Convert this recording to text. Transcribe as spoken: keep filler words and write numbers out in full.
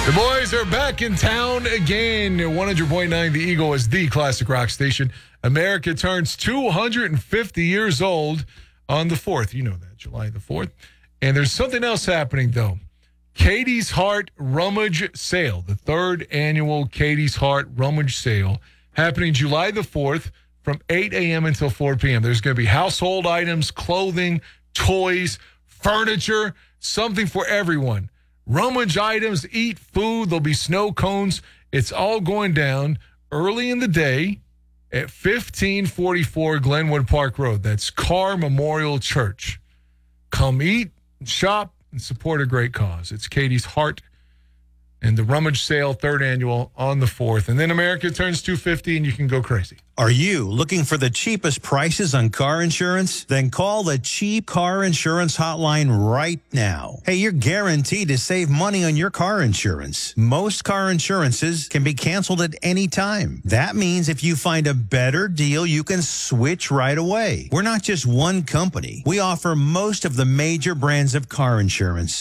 The boys are back in town again. one hundred point nine The Eagle is the classic rock station. America turns two hundred fifty years old on the fourth. You know that, July the fourth. And there's something else happening, though. Katie's Heart Rummage Sale, the third annual Katie's Heart Rummage Sale, happening July the fourth from eight a.m. until four p.m. There's going to be household items, clothing, toys, furniture, something for everyone. Rummage items, eat food. There'll be snow cones. It's all going down early in the day at fifteen forty-four Glenwood Park Road. That's Carr Memorial Church. Come eat, shop, and support a great cause. It's Katie's Heart and the Rummage Sale, third annual, on the fourth. And then America turns two hundred fifty, and you can go crazy. Are you looking for the cheapest prices on car insurance? Then call the Cheap Car Insurance Hotline right now. Hey, you're guaranteed to save money on your car insurance. Most car insurances can be canceled at any time. That means if you find a better deal, you can switch right away. We're not just one company. We offer most of the major brands of car insurance.